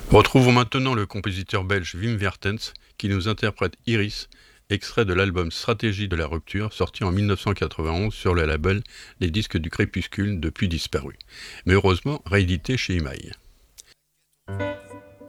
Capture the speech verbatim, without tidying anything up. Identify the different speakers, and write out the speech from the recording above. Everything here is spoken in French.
Speaker 1: Retrouvons maintenant le compositeur belge Wim Vertens qui nous interprète Iris, extrait de l'album Stratégie de la rupture, sorti en mille neuf cent quatre-vingt-onze sur le label Les Disques du Crépuscule, depuis disparu, mais heureusement réédité chez Imaï.